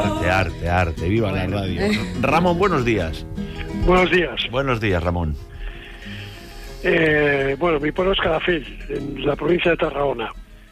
Arte. Viva la radio. Ramón, buenos días. Buenos días. Buenos días, Ramón. Bueno, mi pueblo es Calafell, en la provincia de Tarragona.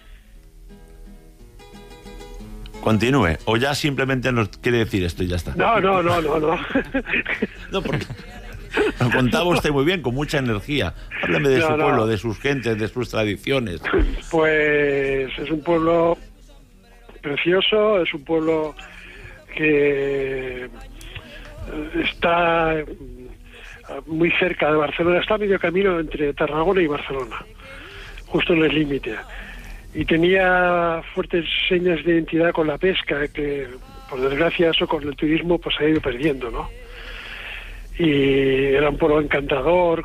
Continúe, o ya simplemente nos quiere decir esto y ya está. No. No, porque lo contaba usted muy bien, con mucha energía. Háblame de su pueblo, de sus gentes, de sus tradiciones. Pues es un pueblo precioso, es un pueblo que está muy cerca de Barcelona, está a medio camino entre Tarragona y Barcelona, justo en el límite. Y tenía fuertes señas de identidad con la pesca, que por desgracia eso con el turismo pues se ha ido perdiendo, ¿no? Y era un pueblo encantador,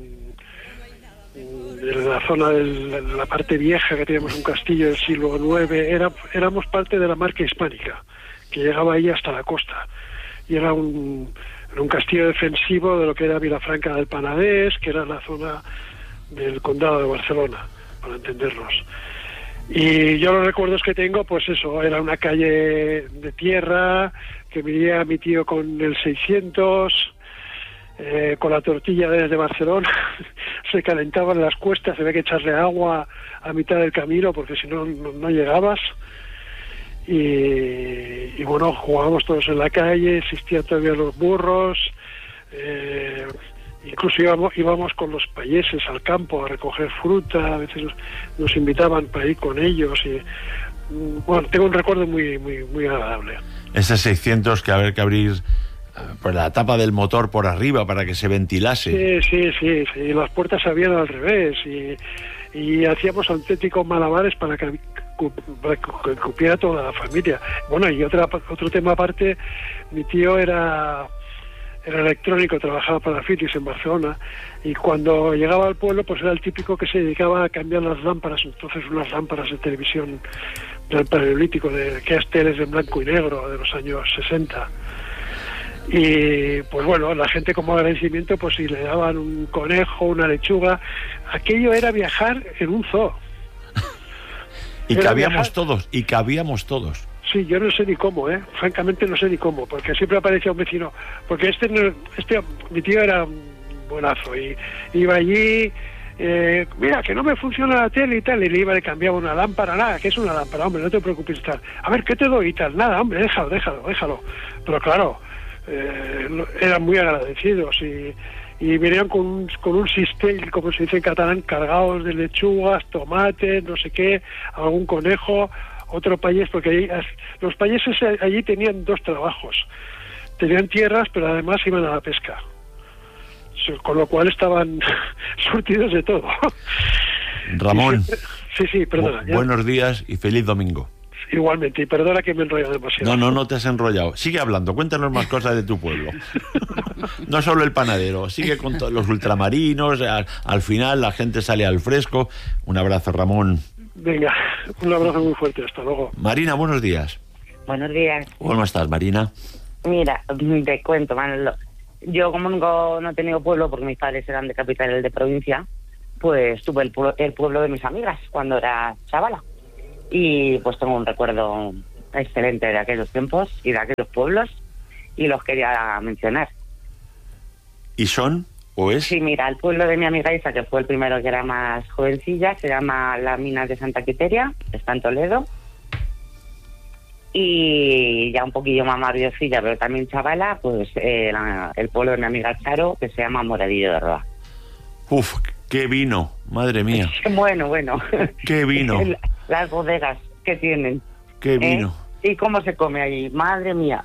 en la zona de la parte vieja, que teníamos un castillo del siglo IX, éramos parte de la marca hispánica, que llegaba ahí hasta la costa. Y era un castillo defensivo de lo que era Vilafranca del Penedès, que era la zona del condado de Barcelona, para entendernos. Y yo los recuerdos que tengo, pues eso, era una calle de tierra, que vivía mi tío con el 600, con la tortilla desde Barcelona, se calentaban las cuestas, había que echarle agua a mitad del camino, porque si no, no llegabas. Y bueno, jugábamos todos en la calle, existían todavía los burros, incluso íbamos con los payeses al campo a recoger fruta, a veces nos invitaban para ir con ellos y bueno, tengo un recuerdo muy agradable. Ese 600 que había que abrir por la tapa del motor por arriba para que se ventilase. Sí, las puertas se abrían al revés y hacíamos auténticos malabares para que cupiera toda la familia. Bueno, y otro tema aparte, mi tío era electrónico, trabajaba para Philips en Barcelona, y cuando llegaba al pueblo pues era el típico que se dedicaba a cambiar las lámparas, entonces unas lámparas de televisión del Paleolítico, de aquellas teles en blanco y negro de los años 60. Y pues bueno, la gente como agradecimiento, pues si le daban un conejo, una lechuga, aquello era viajar en un zoo. Y cabíamos todos. Sí, yo no sé ni cómo, francamente no sé ni cómo, porque siempre aparecía un vecino, porque mi tío era un buenazo, y iba allí, mira, que no me funciona la tele y tal, y le iba, le cambiaba una lámpara, nada, que es una lámpara, hombre, no te preocupes, tal, a ver, ¿qué te doy y tal? Nada, hombre, déjalo, pero claro, eran muy agradecidos, y venían con un sistema, como se dice en catalán, cargados de lechugas, tomates, no sé qué, algún conejo, otro payés, porque los payeses allí tenían dos trabajos. Tenían tierras, pero además iban a la pesca. Con lo cual estaban surtidos de todo. Ramón. Sí, perdona. Buenos días y feliz domingo. Igualmente, y perdona que me he enrollado demasiado. No te has enrollado. Sigue hablando, cuéntanos más cosas de tu pueblo. No solo el panadero, sigue con todos los ultramarinos, al final la gente sale al fresco. Un abrazo, Ramón. Venga, un abrazo muy fuerte, hasta luego. Marina, buenos días. Buenos días. ¿Cómo estás, Marina? Mira, te cuento, Manolo. Yo como no he tenido pueblo, porque mis padres eran de capital y de provincia, pues tuve el pueblo de mis amigas cuando era chavala. Y pues tengo un recuerdo excelente de aquellos tiempos y de aquellos pueblos, y los quería mencionar. ¿Y son o es? Sí, mira, el pueblo de mi amiga Isa, que fue el primero que era más jovencilla, se llama Las Minas de Santa Quiteria, está en Toledo. Y ya un poquillo más mayorcilla, pero también chavala, pues el pueblo de mi amiga Charo, que se llama Moradillo de Roa. Uf, qué vino, madre mía. Bueno. Qué vino. Las bodegas que tienen. Qué vino. ¿Y cómo se come allí? Madre mía.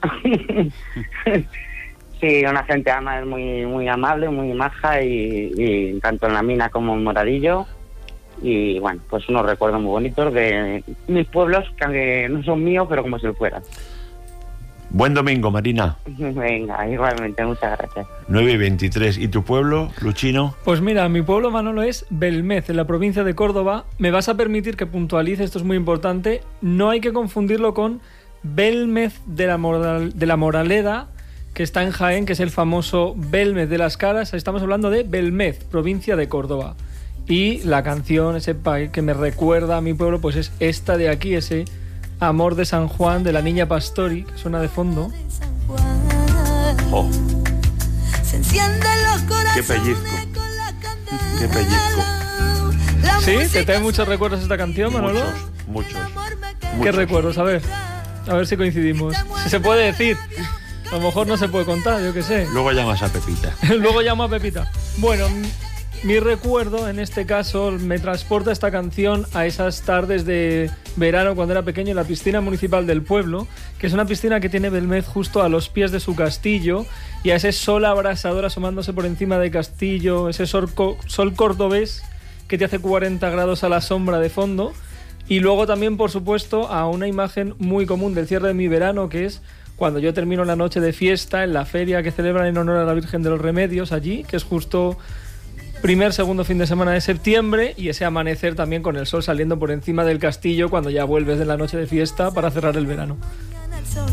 Sí, una gente muy amable, muy maja, y tanto en la mina como en Moradillo. Y bueno, pues unos recuerdos muy bonitos de mis pueblos, que no son míos, pero como si lo fueran. Buen domingo, Marina. Venga, igualmente, muchas gracias. 9:23. ¿Y tu pueblo, Luchino? Pues mira, mi pueblo, Manolo, es Belmez, en la provincia de Córdoba. Me vas a permitir que puntualice, esto es muy importante, no hay que confundirlo con Belmez de la Moraleda, que está en Jaén, que es el famoso Belmez de las Caras. Estamos hablando de Belmez, provincia de Córdoba. Y la canción, ese país que me recuerda a mi pueblo, pues es esta de aquí, ese Amor de San Juan, de la Niña Pastori, que suena de fondo. Oh. Qué pellizco. Qué pellizco. ¿Sí? ¿Te trae muchos recuerdos esta canción, Manolo? Muchos. ¿Qué recuerdos? A ver si coincidimos. Si se puede decir. A lo mejor no se puede contar, yo qué sé. Luego llamas a Pepita. Luego llamo a Pepita. Bueno, mi recuerdo en este caso me transporta esta canción a esas tardes de verano cuando era pequeño en la piscina municipal del pueblo, que es una piscina que tiene Belmez justo a los pies de su castillo, y a ese sol abrasador asomándose por encima del castillo, ese sol cordobés que te hace 40 grados a la sombra de fondo. Y luego también, por supuesto, a una imagen muy común del cierre de mi verano, que es cuando yo termino la noche de fiesta en la feria que celebran en honor a la Virgen de los Remedios allí, que es justo segundo fin de semana de septiembre, y ese amanecer también con el sol saliendo por encima del castillo cuando ya vuelves de la noche de fiesta para cerrar el verano.